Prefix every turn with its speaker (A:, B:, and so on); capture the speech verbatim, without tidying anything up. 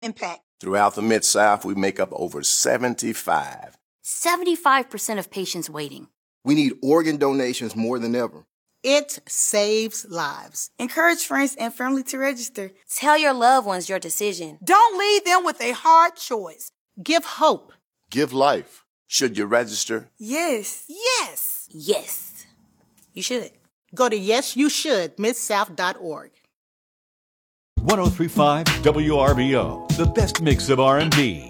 A: impact.
B: Throughout the Mid-South, we make up over seventy-five.
C: seventy-five percent of patients waiting.
D: We need organ donations more than ever.
A: It saves lives.
E: Encourage friends and family to register.
F: Tell your loved ones your decision.
A: Don't leave them with a hard choice. Give hope.
G: Give life.
B: Should you register?
E: Yes.
A: Yes.
F: Yes. You should.
A: Go to yes you should mid south dot org.
H: one oh three point five W R B O, the best mix of R and B.